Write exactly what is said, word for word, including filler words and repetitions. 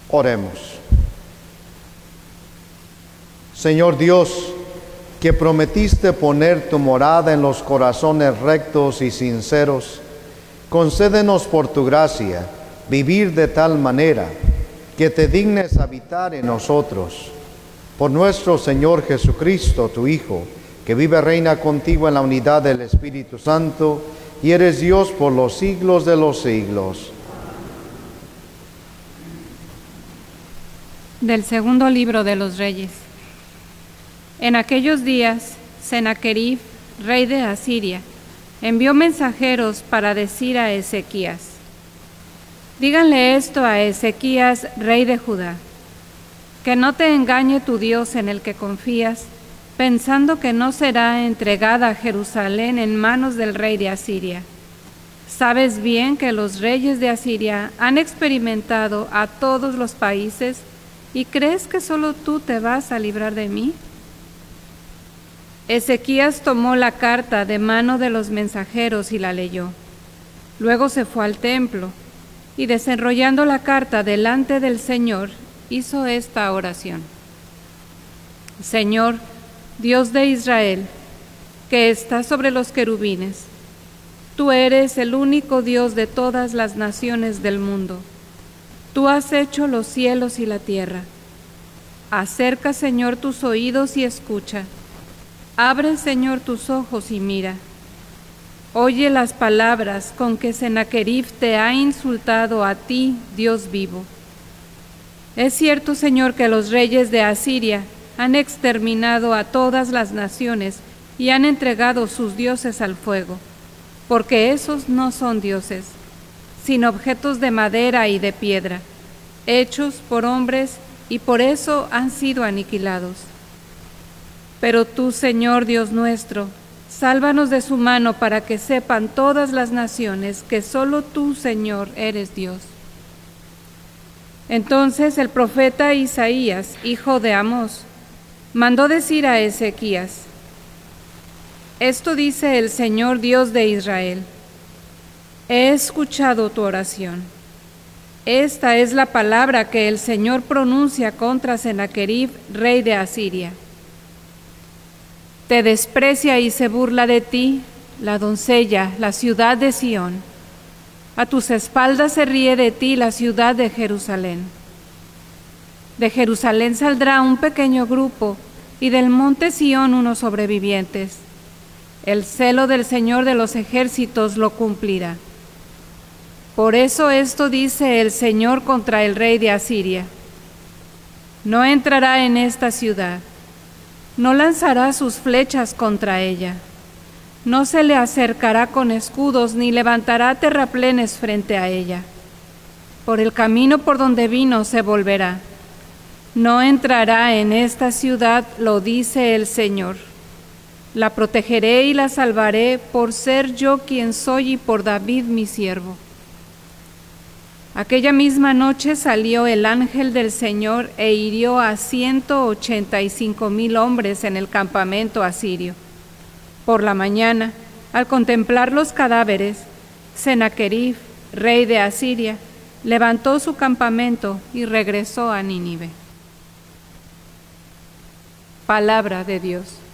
Oremos. Señor Dios, que prometiste poner tu morada en los corazones rectos y sinceros, concédenos por tu gracia vivir de tal manera que te dignes habitar en nosotros. Por nuestro Señor Jesucristo, tu Hijo, que vive y reina contigo en la unidad del Espíritu Santo, y eres Dios por los siglos de los siglos. Del segundo libro de los Reyes. En aquellos días, Sennacherib, rey de Asiria, envió mensajeros para decir a Ezequías: díganle esto a Ezequías, rey de Judá, que no te engañe tu Dios en el que confías, pensando que no será entregada Jerusalén en manos del rey de Asiria. Sabes bien que los reyes de Asiria han experimentado a todos los países, ¿y crees que solo tú te vas a librar de mí? Ezequías tomó la carta de mano de los mensajeros y la leyó. Luego se fue al templo y, desenrollando la carta delante del Señor, hizo esta oración: Señor, Dios de Israel, que estás sobre los querubines, tú eres el único Dios de todas las naciones del mundo. Tú has hecho los cielos y la tierra. Acerca, Señor, tus oídos y escucha. Abre, Señor, tus ojos y mira. Oye las palabras con que Sennacherib te ha insultado a ti, Dios vivo. Es cierto, Señor, que los reyes de Asiria han exterminado a todas las naciones y han entregado sus dioses al fuego, porque esos no son dioses, sino objetos de madera y de piedra, hechos por hombres, y por eso han sido aniquilados. Pero tú, Señor Dios nuestro, sálvanos de su mano para que sepan todas las naciones que solo tú, Señor, eres Dios. Entonces el profeta Isaías, hijo de Amós, mandó decir a Ezequías: esto dice el Señor Dios de Israel: he escuchado tu oración. Esta es la palabra que el Señor pronuncia contra Sennacherib, rey de Asiria. Te desprecia y se burla de ti la doncella, la ciudad de Sión. A tus espaldas se ríe de ti la ciudad de Jerusalén. De Jerusalén saldrá un pequeño grupo, y del monte Sión unos sobrevivientes. El celo del Señor de los ejércitos lo cumplirá. Por eso esto dice el Señor contra el rey de Asiria: no entrará en esta ciudad, no lanzará sus flechas contra ella, no se le acercará con escudos ni levantará terraplenes frente a ella. Por el camino por donde vino se volverá. No entrará en esta ciudad, lo dice el Señor. La protegeré y la salvaré por ser yo quien soy y por David mi siervo. Aquella misma noche salió el ángel del Señor e hirió a ciento ochenta y cinco mil hombres en el campamento asirio. Por la mañana, al contemplar los cadáveres, Sennacherib, rey de Asiria, levantó su campamento y regresó a Nínive. Palabra de Dios.